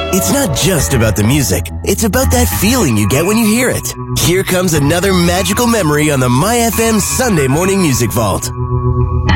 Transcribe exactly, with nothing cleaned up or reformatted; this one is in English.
It's not just about the music. It's about that feeling you get when you hear it. Here comes another magical memory on the My F M Sunday Morning Music Vault.